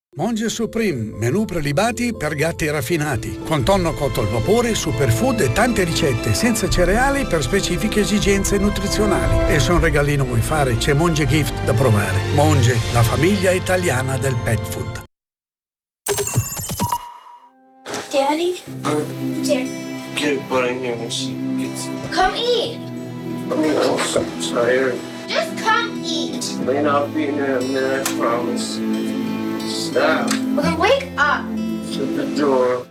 Monge Supreme, menù prelibati per gatti raffinati, con tonno cotto al vapore, superfood e tante ricette senza cereali per specifiche esigenze nutrizionali. E se un regalino vuoi fare, c'è Monge Gift da provare. Monge, la famiglia italiana del pet food. Daddy? Here. Get butt in here and she gets... Come eat. I'm so tired. Just come eat. Man, I'll be in there in a minute, I promise. Stop. Okay, wake up. Shut the door.